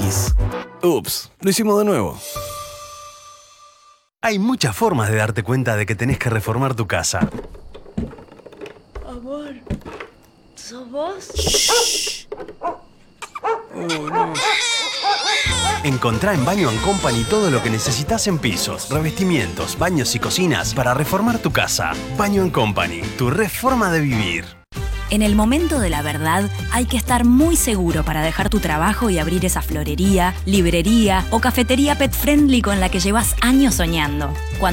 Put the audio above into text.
X. Ups, lo hicimos de nuevo. Hay muchas formas de darte cuenta de que tenés que reformar tu casa. Amor, ¿sos vos? Shh. Oh, no. Encontrá en Baño & Company todo lo que necesitas en pisos, revestimientos, baños y cocinas para reformar tu casa. Baño & Company, tu reforma de vivir. En el momento de la verdad, hay que estar muy seguro para dejar tu trabajo y abrir esa florería, librería o cafetería pet friendly con la que llevas años soñando.